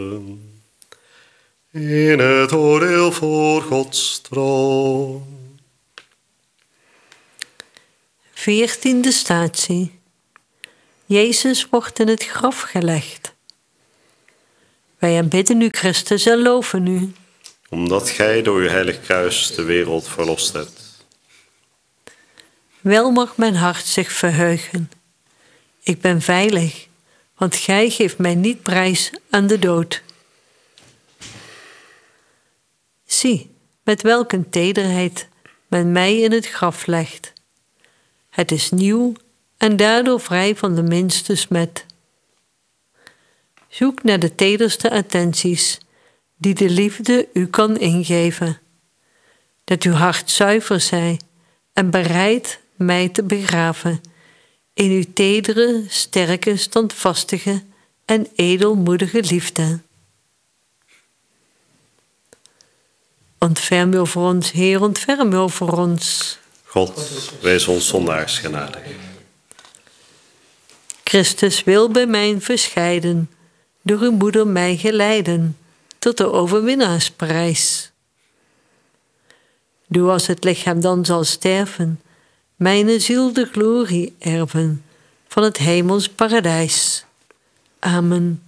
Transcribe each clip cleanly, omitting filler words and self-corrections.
In het oordeel voor Gods troon. 14e statie. Jezus wordt in het graf gelegd. Wij aanbidden u, Christus, en loven u. Omdat gij door uw heilig kruis de wereld verlost hebt. Wel mag mijn hart zich verheugen. Ik ben veilig, want gij geeft mij niet prijs aan de dood. Zie, met welk een tederheid men mij in het graf legt. Het is nieuw en daardoor vrij van de minste smet. Zoek naar de tederste attenties die de liefde u kan ingeven. Dat uw hart zuiver zij en bereid mij te begraven in uw tedere, sterke, standvastige en edelmoedige liefde. Ontferm u over ons, Heer, ontferm u over ons. God, wees ons zondaars genadig. Christus wil bij mij verscheiden, door uw moeder mij geleiden, tot de overwinnaarsprijs. Doe als het lichaam dan zal sterven, mijn ziel de glorie erven van het hemels paradijs. Amen.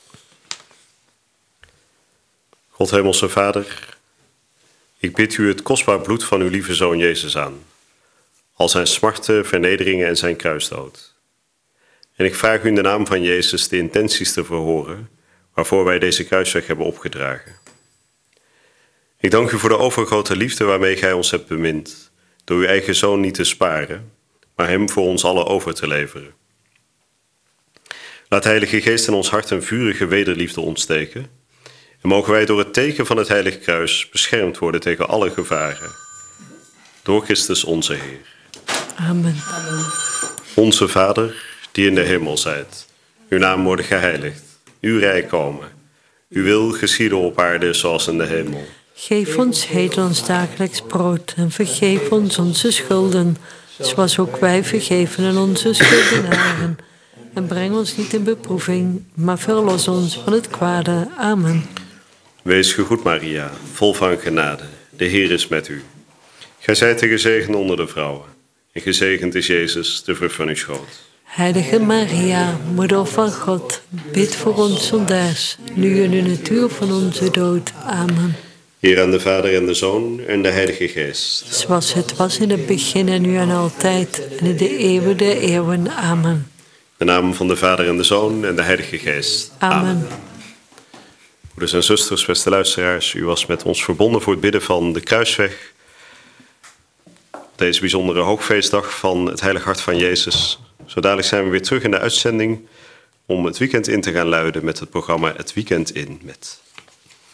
God, hemelse Vader, ik bid u het kostbaar bloed van uw lieve Zoon Jezus aan, al zijn smarten, vernederingen en zijn kruisdood. En ik vraag u in de naam van Jezus de intenties te verhoren waarvoor wij deze kruisweg hebben opgedragen. Ik dank u voor de overgrote liefde waarmee gij ons hebt bemind, door uw eigen Zoon niet te sparen, maar hem voor ons allen over te leveren. Laat Heilige Geest in ons hart een vurige wederliefde ontsteken en mogen wij door het teken van het Heilige Kruis beschermd worden tegen alle gevaren. Door Christus onze Heer. Amen. Onze Vader, die in de hemel zijt, uw naam worden geheiligd, uw rijk komen. Uw wil geschieden op aarde zoals in de hemel. Geef ons heden ons dagelijks brood en vergeef ons onze schulden, zoals ook wij vergeven aan onze schuldenaren. En breng ons niet in beproeving, maar verlos ons van het kwade. Amen. Wees gegroet, Maria, vol van genade. De Heer is met u. Gij zijt de gezegende onder de vrouwen. En gezegend is Jezus, de vrucht van uw schoot. Heilige Maria, Moeder van God, bid voor ons zondaars, nu en in het uur van onze dood. Amen. Heer aan de Vader en de Zoon en de Heilige Geest. Zoals het was in het begin en nu en altijd, en in de eeuwen der eeuwen. Amen. In de naam van de Vader en de Zoon en de Heilige Geest. Amen. Broeders en zusters, beste luisteraars, u was met ons verbonden voor het bidden van de Kruisweg. Deze bijzondere hoogfeestdag van het Heilig Hart van Jezus. Zo dadelijk zijn we weer terug in de uitzending om het weekend in te gaan luiden met het programma Het Weekend in met